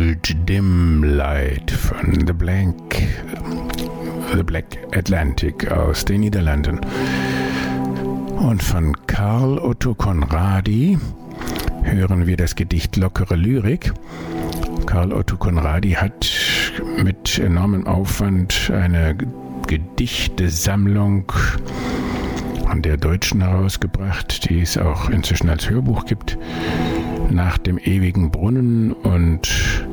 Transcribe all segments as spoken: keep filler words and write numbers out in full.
Old Dim Light von The Black, The Black Atlantic aus den Niederlanden. Und von Carl Otto Conradi hören wir das Gedicht Lockere Lyrik. Carl Otto Conradi hat mit enormem Aufwand eine Gedichtesammlung der Deutschen herausgebracht, die es auch inzwischen als Hörbuch gibt, nach dem ewigen Brunnen und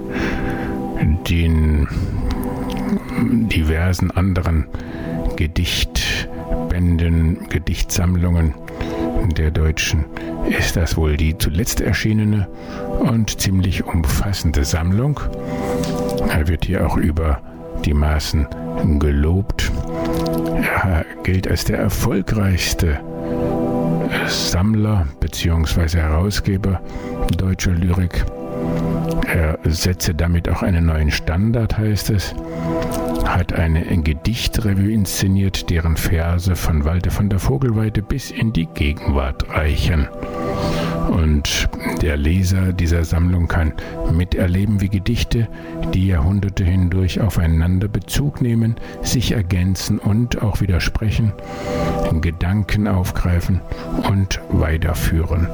den diversen anderen Gedichtbänden, Gedichtsammlungen der Deutschen ist das wohl die zuletzt erschienene und ziemlich umfassende Sammlung. Er wird hier auch über die Maßen gelobt. Er gilt als der erfolgreichste Sammler bzw. Herausgeber deutscher Lyrik. Er setze damit auch einen neuen Standard, heißt es, hat eine Gedichtrevue inszeniert, deren Verse von Walter von der Vogelweide bis in die Gegenwart reichen. Und der Leser dieser Sammlung kann miterleben, wie Gedichte, die Jahrhunderte hindurch aufeinander Bezug nehmen, sich ergänzen und auch widersprechen, Gedanken aufgreifen und weiterführen.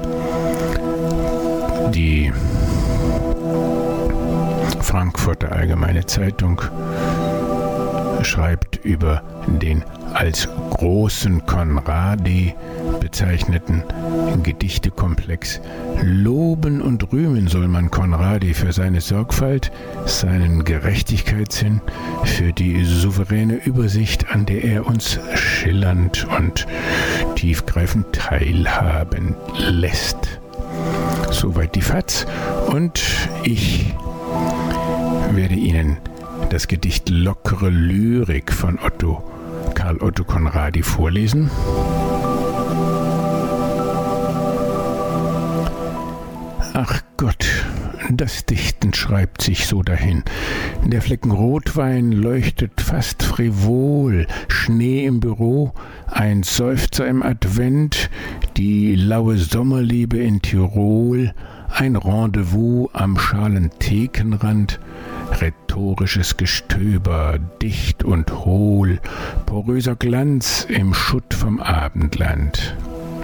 Die Frankfurter Allgemeine Zeitung schreibt über den als großen Conradi bezeichneten Gedichtekomplex. Loben und rühmen soll man Conradi für seine Sorgfalt, seinen Gerechtigkeitssinn, für die souveräne Übersicht, an der er uns schillernd und tiefgreifend teilhaben lässt. Soweit die F A Z, und ich werde Ihnen das Gedicht Lockere Lyrik von Otto, Carl Otto Conradi vorlesen. Ach Gott, das Dichten schreibt sich so dahin. Der Flecken Rotwein leuchtet fast frivol, Schnee im Büro, ein Seufzer im Advent, die laue Sommerliebe in Tirol, ein Rendezvous am schalen Thekenrand, rhetorisches Gestöber, dicht und hohl, poröser Glanz im Schutt vom Abendland.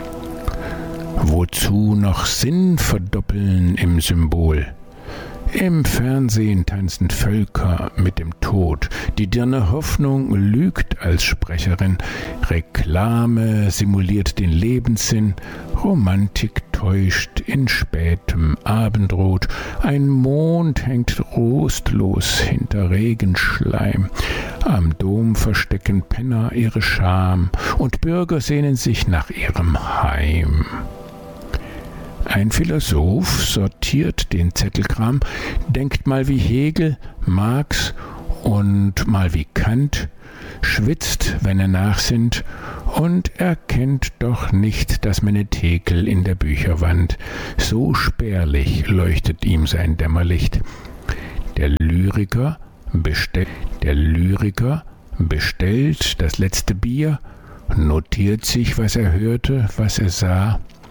Wozu noch Sinn verdoppeln im Symbol? Im Fernsehen tanzen Völker mit dem Tod. Die Dirne Hoffnung lügt als Sprecherin. Reklame simuliert den Lebenssinn. Romantik täuscht in spätem Abendrot. Ein Mond hängt trostlos hinter Regenschleim. Am Dom verstecken Penner ihre Scham und Bürger sehnen sich nach ihrem Heim. Ein Philosoph sortiert den Zettelkram, denkt mal wie Hegel, Marx und mal wie Kant, schwitzt, wenn er nachsinnt, und erkennt doch nicht das Menetekel in der Bücherwand. So spärlich leuchtet ihm sein Dämmerlicht. Der Lyriker bestellt, der Lyriker bestellt das letzte Bier, notiert sich, was er hörte, was er sah,